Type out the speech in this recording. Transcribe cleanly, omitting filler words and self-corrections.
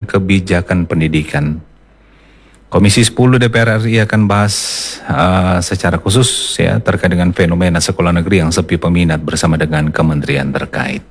kebijakan pendidikan. Komisi 10 DPR RI akan bahas secara khusus ya terkait dengan fenomena sekolah negeri yang sepi peminat bersama dengan kementerian terkait.